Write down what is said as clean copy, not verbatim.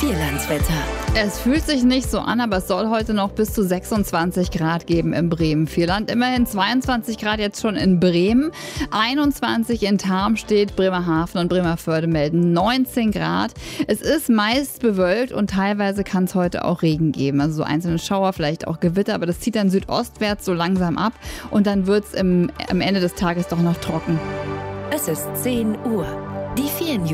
Vierlandswetter. Es fühlt sich nicht so an, aber es soll heute noch bis zu 26 Grad geben im Bremen-Vierland. Immerhin 22 Grad jetzt schon in Bremen, 21 in Tarmstedt, Bremerhaven und Bremervörde melden 19 Grad. Es ist meist bewölkt und teilweise kann es heute auch Regen geben. Also so einzelne Schauer, vielleicht auch Gewitter, aber das zieht dann südostwärts so langsam ab und dann wird es am Ende des Tages doch noch trocken. Es ist 10 Uhr. Die 4